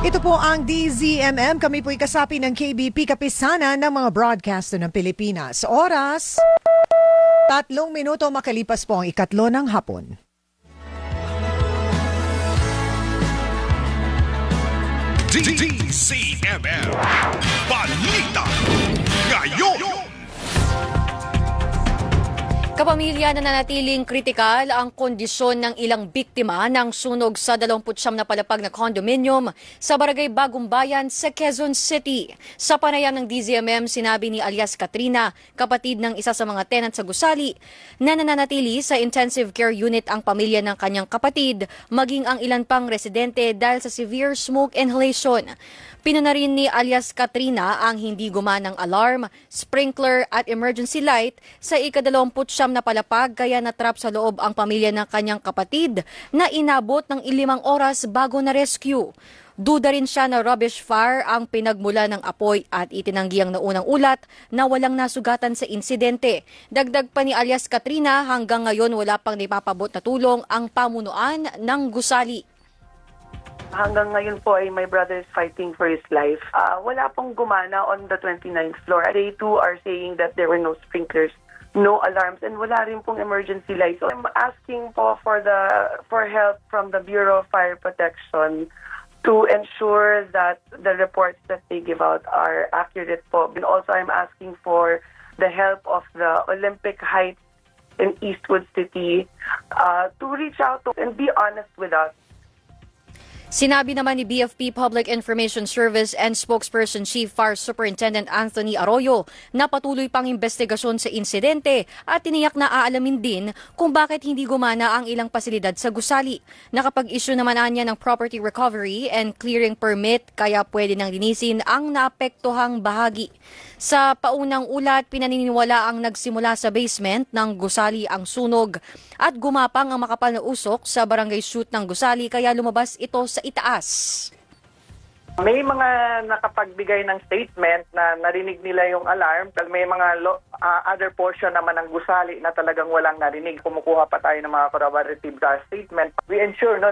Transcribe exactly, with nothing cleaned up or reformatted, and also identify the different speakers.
Speaker 1: Ito po ang D Z M M. Kami po'y kasapi ng K B P Kapisanan ng mga broadcaster ng Pilipinas. Oras, tatlong minuto makalipas po ang ikatlo ng hapon.
Speaker 2: D Z M M Balita Ngayon.
Speaker 3: Kapamilya, na nanatiling kritikal ang kondisyon ng ilang biktima ng sunog sa dalawampu't siyam na palapag na condominium sa Barangay Bagong Bayan sa Quezon City. Sa panayam ng D Z M M, sinabi ni alias Katrina, kapatid ng isa sa mga tenant sa gusali, na nananatili sa intensive care unit ang pamilya ng kanyang kapatid, maging ang ilan pang residente dahil sa severe smoke inhalation. Pinuna rin ni alias Katrina ang hindi gumanang alarm, sprinkler at emergency light sa ikadalawamput siyam na palapag, kaya natrap sa loob ang pamilya ng kanyang kapatid na inabot ng ilimang oras bago na rescue. Duda rin siya na rubbish fire ang pinagmula ng apoy at itinanggi ang naunang ulat na walang nasugatan sa insidente. Dagdag pa ni alias Katrina, hanggang ngayon wala pang naipapabot na tulong ang pamunuan ng gusali.
Speaker 4: Hanggang ngayon po ay my brother is fighting for his life. Uh, wala pong gumana on the twenty-ninth floor. They too are saying that there were no sprinklers, no alarms, and wala rin pong emergency lights. So I'm asking po for the for help from the Bureau of Fire Protection to ensure that the reports that they give out are accurate po. And also I'm asking for the help of the Olympic Heights in Eastwood City uh, to reach out to and be honest with us.
Speaker 3: Sinabi naman ni B F P Public Information Service and Spokesperson Chief Fire Superintendent Anthony Arroyo na patuloy pang investigasyon sa insidente at tiniyak na aalamin din kung bakit hindi gumana ang ilang pasilidad sa gusali. Nakapag-issue naman niya ng property recovery and clearing permit, kaya pwede nang linisin ang naapektuhang bahagi. Sa paunang ulat, pinaniniwala ang nagsimula sa basement ng gusali ang sunog at gumapang ang makapal na usok sa barangay chute ng gusali, kaya lumabas ito sa itaas.
Speaker 4: May mga nakapagbigay ng statement na narinig nila yung alarm. May mga lo, uh, other portion naman ng gusali na talagang walang narinig. Kumukuha pa tayo ng mga corroborative statement. We ensure no,